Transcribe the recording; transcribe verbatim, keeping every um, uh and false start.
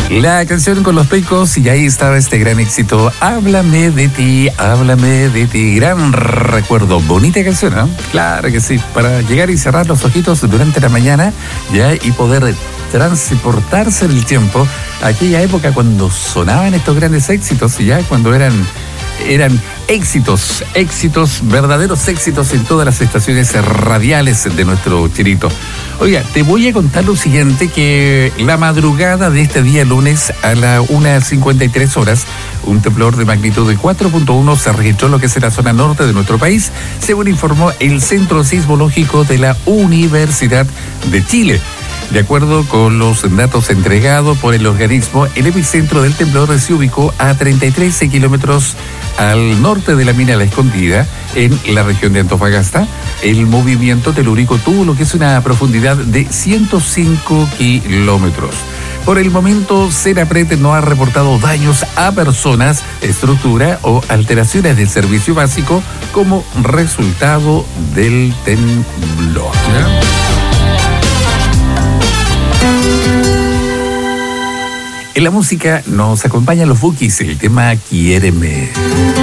La canción con los Pecos, y ahí estaba este gran éxito, Háblame de ti, háblame de ti. Gran recuerdo, bonita canción, ¿no? Claro que sí, para llegar y cerrar los ojitos durante la mañana, ya, y poder transportarse en el tiempo a aquella época cuando sonaban estos grandes éxitos, y ya cuando eran, eran éxitos, éxitos, verdaderos éxitos en todas las estaciones radiales de nuestro Chirito. Oiga, te voy a contar lo siguiente, que la madrugada de este día lunes a la una cincuenta y tres horas, un temblor de magnitud de cuatro punto uno se registró en lo que es la zona norte de nuestro país, según informó el Centro Sismológico de la Universidad de Chile. De acuerdo con los datos entregados por el organismo, el epicentro del temblor se ubicó a treinta y tres kilómetros al norte de la mina La Escondida, en la región de Antofagasta. El movimiento telúrico tuvo lo que es una profundidad de ciento cinco kilómetros. Por el momento, Senapred no ha reportado daños a personas, estructura o alteraciones del servicio básico como resultado del temblor. En la música nos acompañan los Bukis, el tema Quiéreme.